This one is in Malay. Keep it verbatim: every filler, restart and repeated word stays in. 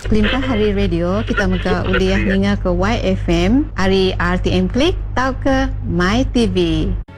Kelimpah Hari Radio, kita muka uliah ninga ke Y F M, hari R T M Klik, tau ke My T V.